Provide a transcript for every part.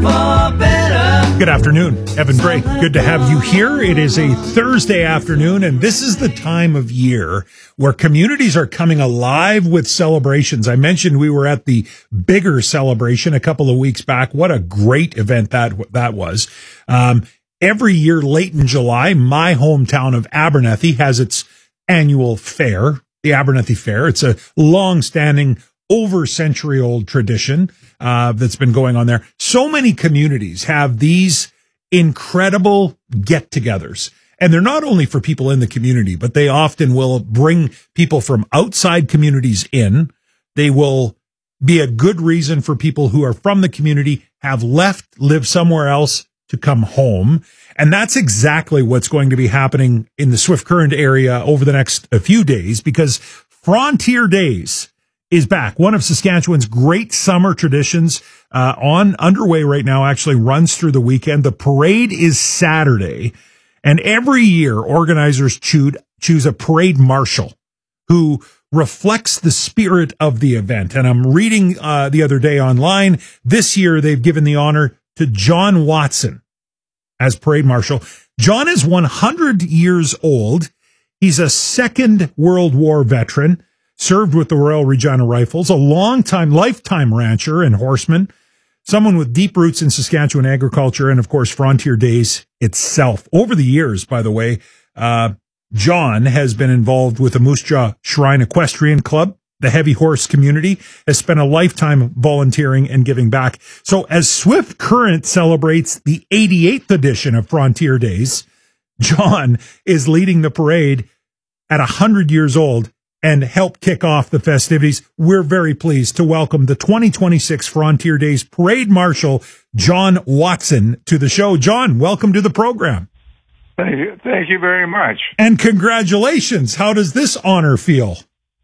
for better. Good afternoon, Evan Bray. Good to have you here. It is a Thursday afternoon, and this is the time of year where communities are coming alive with celebrations. I mentioned we were at the bigger celebration a couple of weeks back. What a great event that was. Every year late in July, my hometown of Abernethy has its annual fair, the Abernethy Fair. It's a long-standing, over-century-old tradition that's been going on there. So many communities have these incredible get-togethers. And they're not only for people in the community, but they often will bring people from outside communities in. They will be a good reason for people who are from the community, have left, live somewhere else, to come home. And that's exactly what's going to be happening in the Swift Current area over the next few days, because Frontier Days is back. One of Saskatchewan's great summer traditions, underway right now, actually runs through the weekend. The parade is Saturday, and every year organizers choose a parade marshal who reflects the spirit of the event. And I'm reading the other day online, this year they've given the honor to John Watson as parade marshal. John is 100 years old. He's a Second World War veteran, served with the Royal Regina Rifles, a lifetime rancher and horseman, someone with deep roots in Saskatchewan agriculture, and of course, Frontier Days itself. Over the years, by the way, John has been involved with the Moose Jaw Shrine Equestrian Club. The heavy horse community has spent a lifetime volunteering and giving back. So as Swift Current celebrates the 88th edition of Frontier Days, John is leading the parade at 100 years old and helped kick off the festivities. We're very pleased to welcome the 2026 Frontier Days Parade Marshal, John Watson, to the show. John, welcome to the program. Thank you. Thank you very much. And congratulations. How does this honor feel?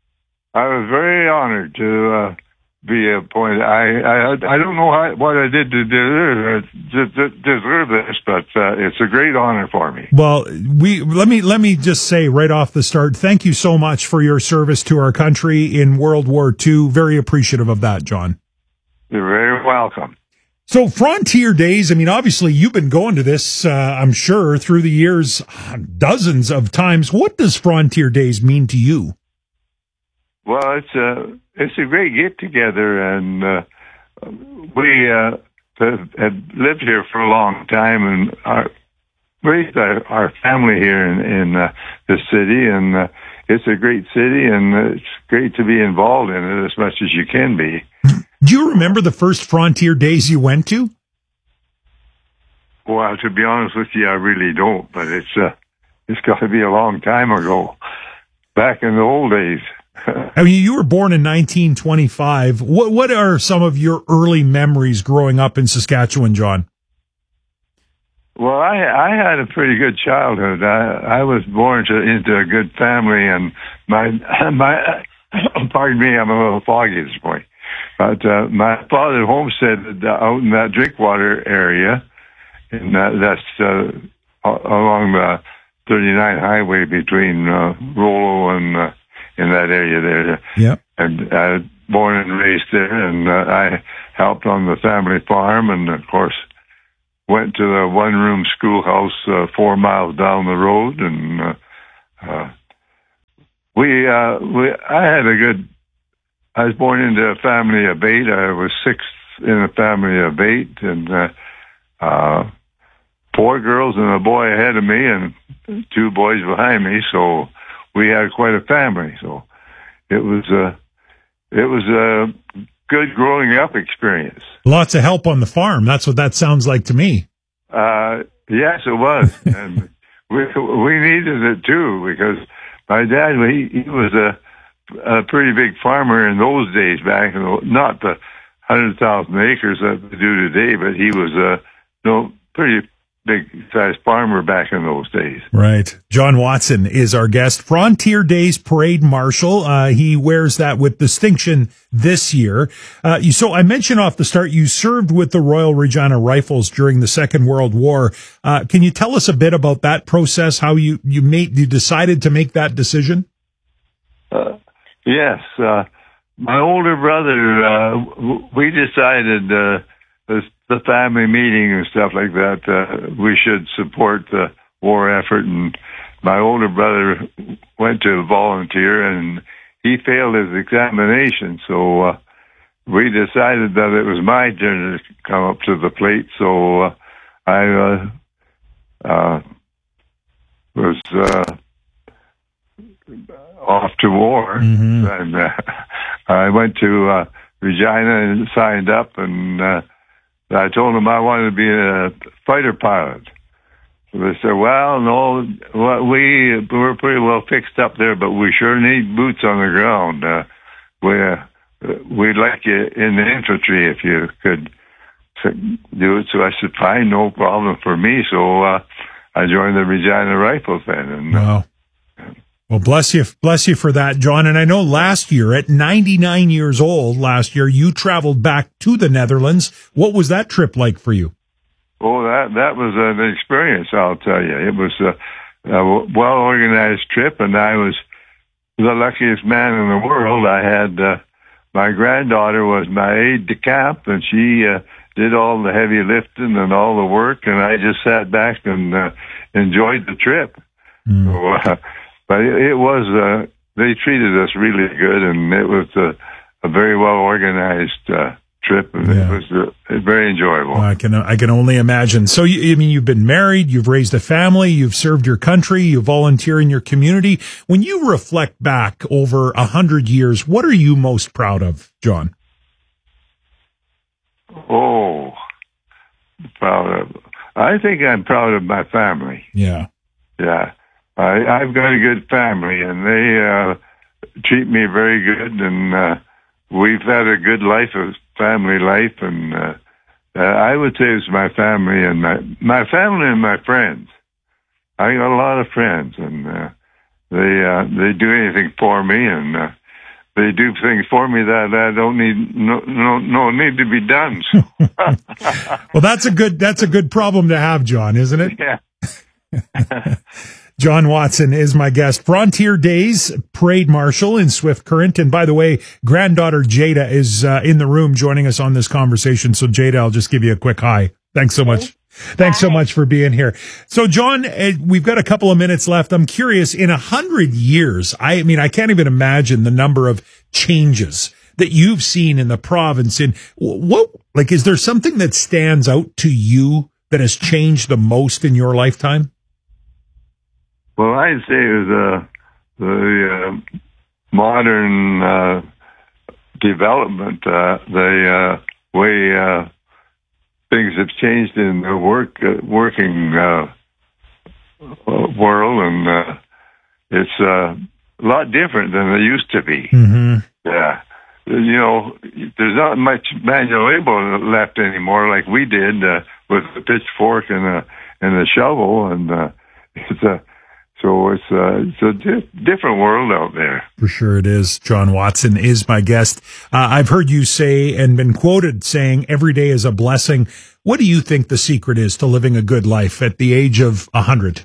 I was very honored to be appointed. I don't know what I did to deserve this, but it's a great honor for me. Well, let me just say right off the start, thank you so much for your service to our country in World War II. Very appreciative of that, John. You're very welcome. So Frontier Days, I mean, obviously you've been going to this, I'm sure, through the years, dozens of times. What does Frontier Days mean to you? Well, it's a great get together, and we have lived here for a long time, and raised our family here in the city, and it's a great city, and it's great to be involved in it as much as you can be. Do you remember the first Frontier Days you went to? Well, to be honest with you, I really don't, but it's got to be a long time ago, back in the old days. I mean, you were born in 1925. What are some of your early memories growing up in Saskatchewan, John? Well, I had a pretty good childhood. I was born into a good family, and my pardon me, I'm a little foggy at this point. But my father homesteaded out in that Drinkwater area, and that's along the 39 highway between Rollo and in that area there. Yep. And I was born and raised there, and I helped on the family farm, and of course went to the one-room schoolhouse 4 miles down the road, and I was born into a family of 8. I was sixth in a family of 8, and 4 girls and a boy ahead of me, and 2 boys behind me. So we had quite a family. So it was a good growing up experience. Lots of help on the farm. That's what that sounds like to me. Yes, it was, and we needed it too, because my dad he was a pretty big farmer in those days, back in not the 100,000 acres that we do today, but he was a pretty big-sized farmer back in those days. Right. John Watson is our guest. Frontier Days Parade Marshal. He wears that with distinction this year. So I mentioned off the start, you served with the Royal Regina Rifles during the Second World War. Can you tell us a bit about that process, how you decided to make that decision? Yes. My older brother, we decided the family meeting and stuff like that, we should support the war effort. And my older brother went to volunteer, and he failed his examination. So we decided that it was my turn to come up to the plate. So I was off to war, and I went to Regina and signed up, and I told them I wanted to be a fighter pilot. So they said, well, no, we're pretty well fixed up there, but we sure need boots on the ground. We'd like you in the infantry if you could do it. So I said, fine, no problem for me. So I joined the Regina Rifles then. And, wow. Well, bless you for that, John. And I know last year, at 99 years old, you traveled back to the Netherlands. What was that trip like for you? Oh, that was an experience, I'll tell you. It was a well-organized trip, and I was the luckiest man in the world. I had my granddaughter was my aide-de-camp, and she did all the heavy lifting and all the work, and I just sat back and enjoyed the trip. So, but it was, they treated us really good, and it was a very well-organized trip, and it was very enjoyable. Well, I can only imagine. So, you've been married, you've raised a family, you've served your country, you volunteer in your community. When you reflect back over 100 years, what are you most proud of, John? Oh, proud of. I think I'm proud of my family. Yeah. Yeah. I've got a good family, and they treat me very good, and we've had a good life, a family life, and I would say it's my family and my family and my friends. I got a lot of friends, and they do anything for me, and they do things for me that I don't need to be done. So. Well, that's a good problem to have, John, isn't it? Yeah. John Watson is my guest. Frontier Days Parade Marshal in Swift Current. And by the way, granddaughter Jada is in the room joining us on this conversation. So Jada, I'll just give you a quick hi. Thanks so much. Thanks so much for being here. So John, we've got a couple of minutes left. I'm curious, in 100 years, I can't even imagine the number of changes that you've seen in the province. And is there something that stands out to you that has changed the most in your lifetime? Well, I'd say it was the modern development, the way things have changed in the working world, and it's a lot different than they used to be. Mm-hmm. Yeah. There's not much manual labor left anymore, like we did with the pitchfork and the shovel, and So it's a different world out there. For sure it is. John Watson is my guest. I've heard you say and been quoted saying every day is a blessing. What do you think the secret is to living a good life at the age of 100?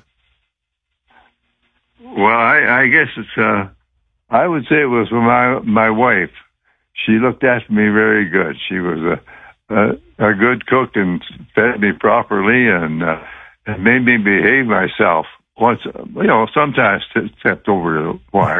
Well, I guess it's, I would say it was my wife. She looked after me very good. She was a good cook and fed me properly and made me behave myself. Once, sometimes stepped over the wire.